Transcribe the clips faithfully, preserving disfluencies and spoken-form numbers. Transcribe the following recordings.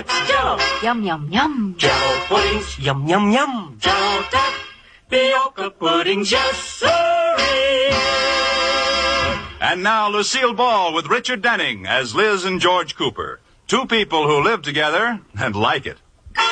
that's Jell-O. Yum, yum, yum. Jell-O puddings, yum, yum, yum. Jell-O tapioca puddings, yes, sirree. And now Lucille Ball with Richard Denning as Liz and George Cooper. Two people who live together and like it.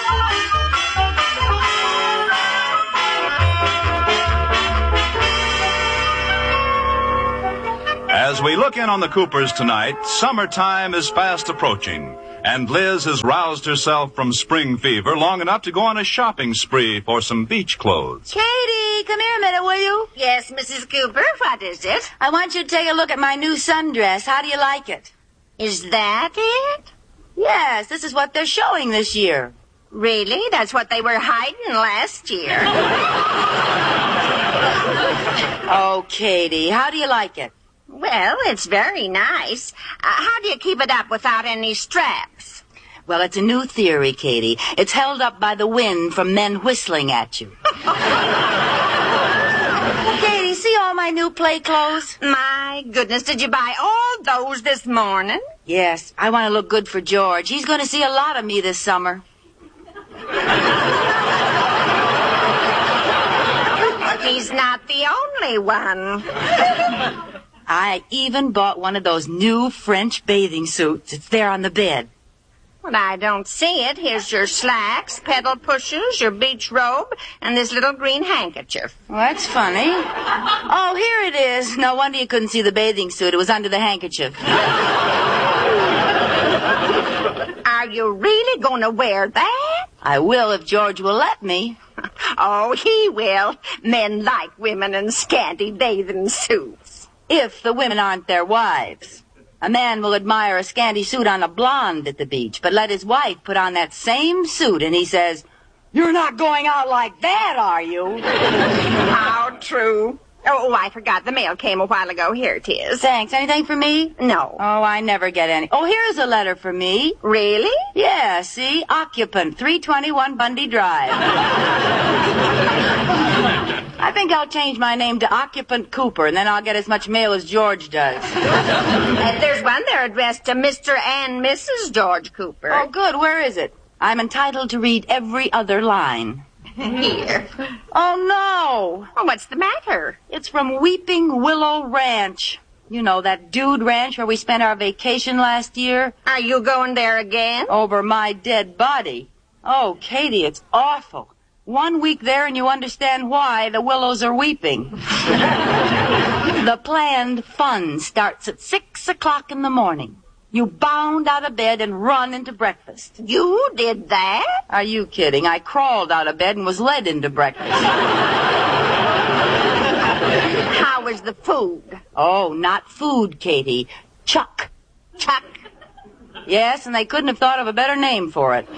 As we look in on the Coopers tonight, summertime is fast approaching, and Liz has roused herself from spring fever long enough to go on a shopping spree for some beach clothes. Katie, come here a minute, will you? Yes, Missus Cooper, what is it? I want you to take a look at my new sundress. How do you like it? Is that it? Yes, this is what they're showing this year. Really? That's what they were hiding last year. Oh, Katie, how do you like it? Well, it's very nice. Uh, how do you keep it up without any straps? Well, it's a new theory, Katie. It's held up by the wind from men whistling at you. Katie, see all my new play clothes? My goodness, did you buy all those this morning? Yes, I want to look good for George. He's going to see a lot of me this summer. He's not the only one. I even bought one of those new French bathing suits. It's there on the bed. Well, I don't see it. Here's your slacks, pedal pushers, your beach robe, and this little green handkerchief. Well, that's funny. Oh, here it is. No wonder you couldn't see the bathing suit. It was under the handkerchief. Are you really going to wear that? I will if George will let me. Oh, he will. Men like women in scanty bathing suits. If the women aren't their wives. A man will admire a scanty suit on a blonde at the beach, but let his wife put on that same suit and he says, "You're not going out like that, are you?" How true. Oh, I forgot. The mail came a while ago. Here it is. Thanks. Anything for me? No. Oh, I never get any. Oh, here's a letter for me. Really? Yeah, see? Occupant, three twenty-one Bundy Drive. I think I'll change my name to Occupant Cooper, and then I'll get as much mail as George does. Uh, there's one there addressed to Mister and Missus George Cooper. Oh, good. Where is it? I'm entitled to read every other line. Here. Oh, no. Oh, what's the matter? It's from Weeping Willow Ranch. You know, that dude ranch where we spent our vacation last year? Are you going there again? Over my dead body. Oh, Katie, it's awful. One week there and you understand why the willows are weeping. The planned fun starts at six o'clock in the morning. You bound out of bed and run into breakfast. You did that? Are you kidding? I crawled out of bed and was led into breakfast. How was the food? Oh, not food, Katie. Chuck. Chuck. Yes, and they couldn't have thought of a better name for it.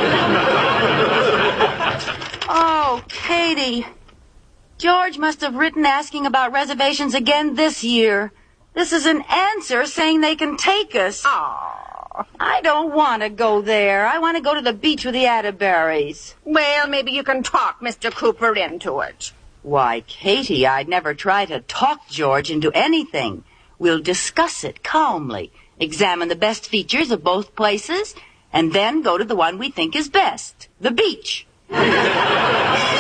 Oh, Katie. George must have written asking about reservations again this year. This is an answer saying they can take us. Oh. I don't want to go there. I want to go to the beach with the Atterberries. Well, maybe you can talk Mister Cooper into it. Why, Katie, I'd never try to talk George into anything. We'll discuss it calmly, examine the best features of both places, and then go to the one we think is best, the beach.